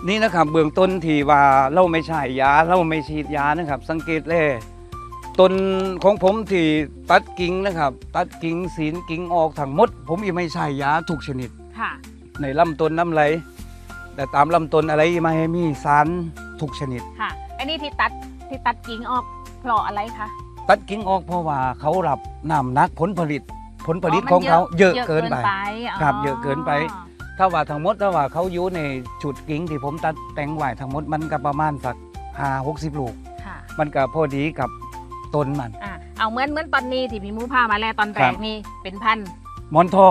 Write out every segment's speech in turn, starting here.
นี่นะครับเบื้องต้นที่ว่าเราไม่ใช่ยาเราไม่ฉีดยานะครับสังเกตเลยต้นของผมที่ตัดกิ่งนะครับตัดกิ่งศีลกิ่งออกทั้งหมดผมยังไม่ใช่ยาทุกชนิดค่ะในลำต้นน้ำไหลแต่ตามลำต้นอะไรไม่ให้มีสารทุกชนิดค่ะอันนี้ที่ตัดกิ่งออกเพราะอะไรคะตัดกิ่งออกเพราะว่าเขารับน้ำหนักผลผลิตของเขาเยอะเกินไปครับเยอะเกินไปถ้าว่าทั้งหมดถ้าว่าเขาอยู่ในจุดกิ่งที่ผมตัดแต่งไหวทั้งหมดมันก็ประมาณสัก50-60 ลูกมันก็พอดีกับต้นมันเอาเหมือนตอนนี้ที่พี่มูพามาแล้วตอนแรกนี่เป็นพันธุ์หมอนทอง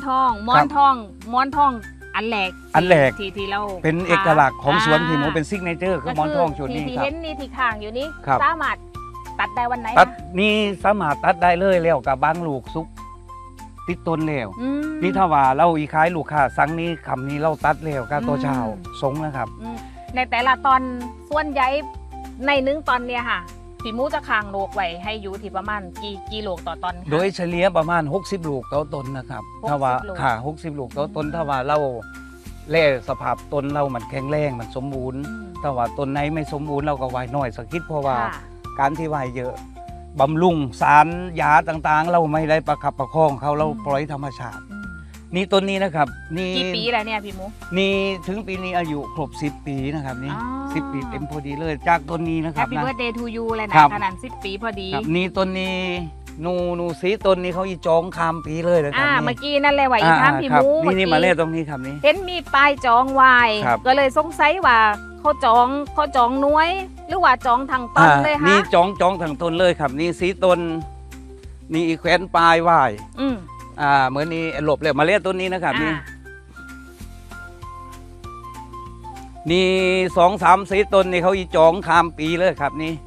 อันแรกที่เราเป็นเอกลักษณ์ของสวนพี่มูเป็นซิกเนเจอร์คือหมอนทองชุดนี้ที่เห็นนี่ที่ข้างอยู่นี่สามารถตัดได้วันไหนตัดนี่สามารถตัดได้เลยแล้วกับบางลูกซุกติดต้นแล้วนี่ถ้าว่าเราอีขายลูกค้าสั่งนี้คำนี้เราตัดแล้วก็ตัวเช้าสงนะครับในแต่ละตอนส่วนใหญ่ในนึงตอนเนี่ยค่ะพี่มูจะค้างโลกไว้ให้อยู่ที่ประมาณกี่โลต่อตอนโดยเฉลี่ยประมาณ60 ลูกต่อต้นนะครับถ้าว่าค่ะ60 ลูกต่อต้นถ้าว่าเราเล่สภาพต้นเรามันแข็งแรงมันสมบูรณ์ถ้าว่าต้นไหนไม่สมบูรณ์เราก็ไว้น้อยสักนิดเพราะว่าการที่ไว้เยอะบำรุงสารยาต่างๆเราไม่ได้ประคับประคองเขาเราปล่อยธรรมชาตินี่ต้นนี้นะครับนี่กี่ปีแล้วเนี่ยพี่มูนี่ถึงปีนี้อายุครบ10 ปีนะครับนี่10 ปีเต็มพอดีเลยจากต้นนี้นะครับ Happy Birthday to you เลยนะขนาด10 ปีพอดีนี่ต้นนี้นูสีต้นนี้เขาอีจองข้ามปีเลยนะครับเมื่อกี้นั่นเลยว่าอีข้ามพี่มูนี่มาเล่ตรงนี้ครับนี่เห็นมีป้ายจองไว้ก็เลยสงสัยว่าเขาจองน้วยหรือว่าจองทางต้นเลยคะนี่จองทางต้นเลยครับนี่สีต้นนี่อีแขวนปลายไหวเหมือนนี่หลบเลยมาเล่ต้นนี้นะครับนี่2-3 สีต้นนี่เขาอีจองข้ามปีเลยครับนี่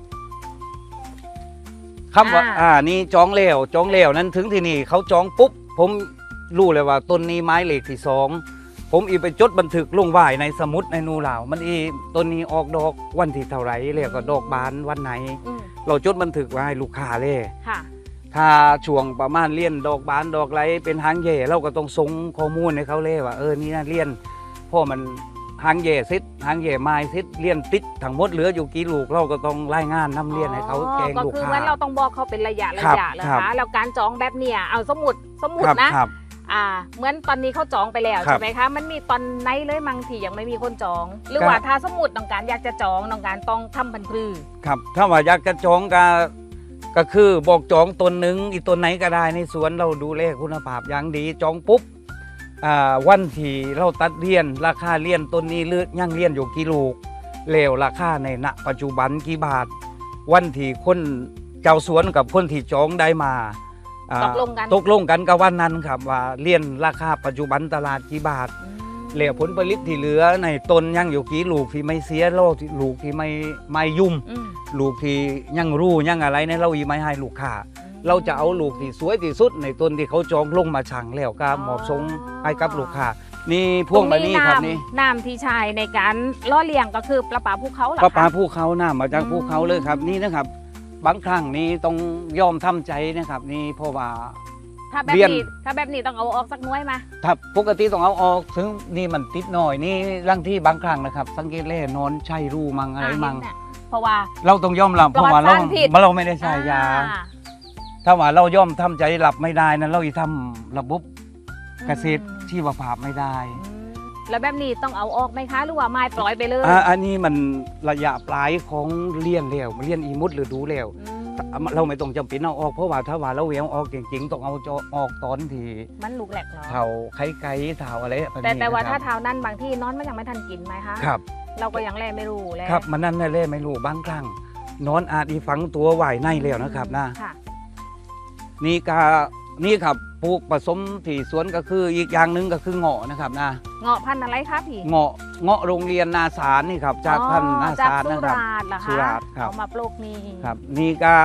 คำว่านี่จองแล้วนั้นถึงที่นี่เขาจองปุ๊บผมรู้เลยว่าต้นนี้ไม้เหล็กที่2ผมอีไปจดบันทึกลงไหวในสมุดในนูเหล่ามันอีต้นนี้ออกดอกวันที่เท่าไรเรียกว่าดอกบานวันไหนเราจดบันทึกไว้ให้ลูกค้าเลยถ้าช่วงประมาณเลี้ยนดอกบานดอกไรเป็นหางเย่เราก็ต้องส่งข้อมูลให้เขาเลยว่านี่นะเลี้ยนเพราะมันหางเย่ซิดหางเย่ไม้ซิดเลี้ยนติดทั้งหมดเหลืออยู่กี่ลูกเราก็ต้องรายงานนำเลี้ยนให้เขาแจ้งลูกค้าก็คือว่าเราต้องบอกเขาเป็นระยะเลยค่ะแล้วการจองแบบเนี้ยเอาสมุดนะเหมือนตอนนี้เขาจองไปแล้วใช่ไหมคะมันมีตอนไหนเลยบางทียังไม่มีคนจองหรือว่าถ้าสมุดต้องการอยากจะจองต้องการต้องทำบันทึกครับถ้าว่าอยากจะจองก็คือบอกจองต้นหนึ่งอีกต้นไหนก็ได้ในสวนเราดูแลคุณภาพอย่างดีจองปุ๊บวันที่เราตัดเลี้ยนราคาเลี้ยนต้นนี้ยังเลี้ยนอยู่กี่ลูกแล้วราคาในณปัจจุบันกี่บาทวันที่คนเจ้าสวนกับคนที่จองได้มาตกลงกันกับวันนั้นครับว่าเลี้ยนราคาปัจจุบันตลาดกี่บาทแล้วผลผลิตที่เหลือในต้นยังอยู่กี่ลูกที่ไม่เสียลูกที่ไม่ยุ่มลูกที่ยังรู้ยังอะไรในเราอีไม่ให้ลูกค้าเราจะเอาลูกที่สวยที่สุดในต้นที่เขาจองลงมาชั่งแล้วก็มอบส่งให้กับลูกค้านี่พวงมานี่ครับนี่น้ำที่ใช้ในการล่อเลี้ยงก็คือปลาภูเขาหรอปลาภูเขาน้ำมาจากภูเขาเลยครับนี่นะครับบางครั้งนี้ต้องยอมทำใจนะครับนี่เพราะว่าถ้าแบบนี้ต้องเอาออกสักน้อยมาถ้าปกติต้องเอาออกถึงนี่มันติดหน่อยนี่ร่างที่บางครั้งนะครับสังเกตเล่นอนใช่รูมังอะไรมังเพราะว่าเราต้องยอมรับเพราะว่าเราไม่ได้ใช้ยาถ้าว่าเราย่อมทำใจหลับไม่ได้นั้นเราอีทำระบบเกษตรชีวภาพไม่ได้แล้วแบบนี้ต้องเอาออกไหมคะหรือว่าไม้ปล่อยไปเลยอันนี้มันระยะปลายของเลี้ยนแล้วเลี้ยนอีมุดหรือดูแล้วเราไม่ต้องจำเป็นเอาออกเพราะว่าถ้าว่าเราเวียงออกจริงๆต้องเอาออกตอนที่มันลูกแหลกเหรอเท้าไข่ไก่เท้าอะไรแต่ว่าถ้าเท้านั้นบางที่นอนมันยังไม่ทันกินไหมคะครับเราก็ยังแล่ไม่รู้แล้วครับมันนั่นแล่ไม่รู้บางครั้งนอนอาจอีฝังตัวไหวในแล้วนะครับนะนี่ครับปลูกผสมที่สวนก็คืออีกอย่างหนึ่งก็คือเงาะนะครับนะเงาะพันธุ์อะไรครับพี่เงาะโรงเรียนนาสารนี่ครับจากพันธุ์นาสารนะครับสุราษฎร์เหรอคะสุราษฎร์ครับเอามาปลูกนี่ครับนี่ก็